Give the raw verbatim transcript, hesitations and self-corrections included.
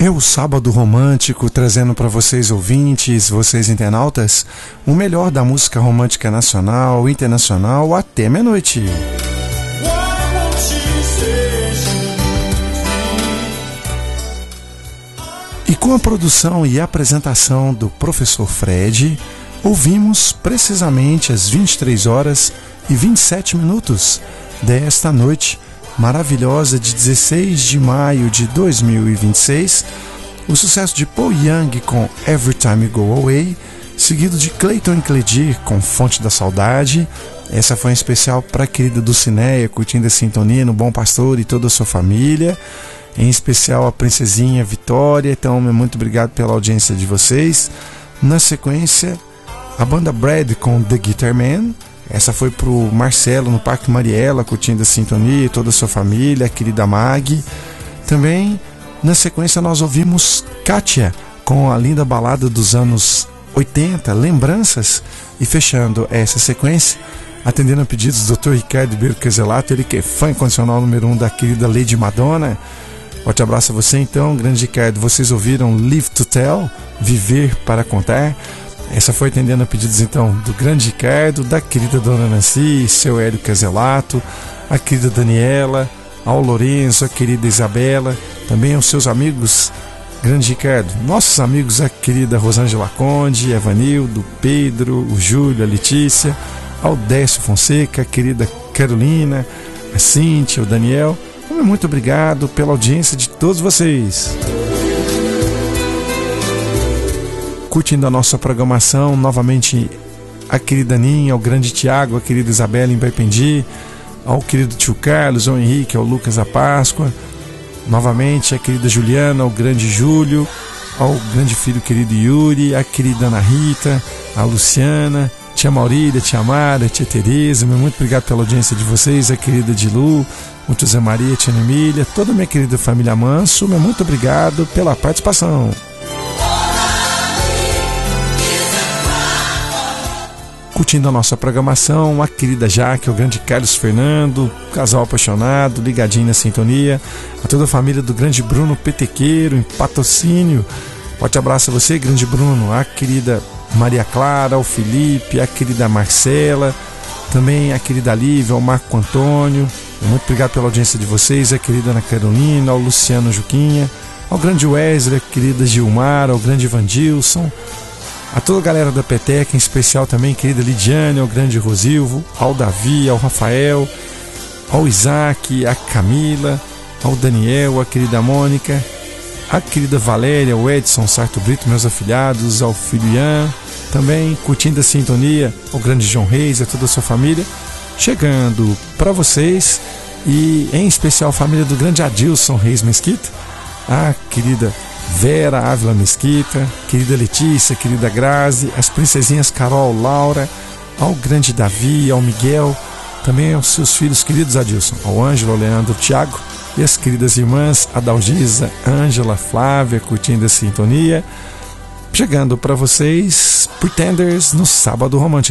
É o Sábado Romântico, trazendo para vocês ouvintes, vocês internautas, o melhor da música romântica nacional, internacional, até meia-noite. E com a produção e apresentação do professor Fred, ouvimos precisamente às vinte e três horas e vinte e sete minutos desta noite maravilhosa de dezesseis de maio de dois mil e vinte e seis, o sucesso de Paul Young com Every Time You Go Away, seguido de Clayton e Cledir com Fonte da Saudade. Essa foi em especial para a querida Dulcineia, curtindo a sintonia no Bom Pastor e toda a sua família, em especial a princesinha Vitória. Então, muito obrigado pela audiência de vocês. Na sequência, a banda Brad com The Guitar Man. Essa foi pro Marcelo no Parque Mariela, curtindo a sintonia e toda a sua família, a querida Mag. Também, na sequência, nós ouvimos Kátia com a linda balada dos anos oitenta, Lembranças. E fechando essa sequência, atendendo a pedidos do doutor Ricardo Ribeiro Caselato, ele que é fã incondicional número um da querida Lady Madonna. Forte abraço a você então, grande Ricardo. Vocês ouviram Live to Tell, Viver para Contar. Essa foi atendendo a pedidos então do grande Ricardo, da querida Dona Nancy, seu Hélio Caselato, a querida Daniela, ao Lourenço, a querida Isabela, também aos seus amigos, grande Ricardo, nossos amigos, a querida Rosângela Conde, Evanildo, Pedro, o Júlio, a Letícia, ao Décio Fonseca, a querida Carolina, a Cíntia, o Daniel. Muito obrigado pela audiência de todos vocês. Curtindo a nossa programação, novamente a querida Ninha, ao grande Tiago, a querida Isabela em Baipendi, ao querido tio Carlos, ao Henrique, ao Lucas da Páscoa, novamente a querida Juliana, ao grande Júlio, ao grande filho querido Yuri, a querida Ana Rita, a Luciana, tia Maurília, tia Mara, tia Tereza, muito obrigado pela audiência de vocês, a querida Dilu, o tio Zé Maria, tia Emília, toda a minha querida família Manso, muito obrigado pela participação. Curtindo a nossa programação, a querida Jaque, o grande Carlos Fernando, casal apaixonado, ligadinho na sintonia, a toda a família do grande Bruno Petequeiro, em patrocínio. Forte abraço a você, grande Bruno, a querida Maria Clara, o Felipe, a querida Marcela, também a querida Lívia, o Marco Antônio. Muito obrigado pela audiência de vocês, a querida Ana Carolina, ao Luciano Juquinha, ao grande Wesley, a querida Gilmar, ao grande Vandilson, a toda a galera da Peteca, em especial também, querida Lidiane, ao grande Rosilvo, ao Davi, ao Rafael, ao Isaac, a Camila, ao Daniel, a querida Mônica, a querida Valéria, o Edson Sarto Brito, meus afilhados, ao filho Ian, também curtindo a sintonia, ao grande João Reis, a toda a sua família, chegando para vocês, e em especial a família do grande Adilson Reis Mesquita, a querida Vera Ávila Mesquita, querida Letícia, querida Grazi, as princesinhas Carol, Laura, ao grande Davi, ao Miguel, também aos seus filhos queridos Adilson, ao Ângelo, ao Leandro, ao Thiago, e as queridas irmãs Adalgisa, Ângela, Flávia, curtindo a sintonia, chegando para vocês, Pretenders no Sábado Romântico.